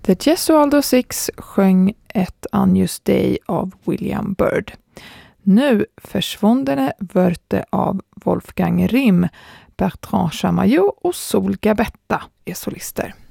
The Gesualdo Six sjöng ett Agnus Dei av William Byrd. Nu Försvundne Wörter av Wolfgang Rimm, Bertrand Chamayou och Sol Gabetta är solister.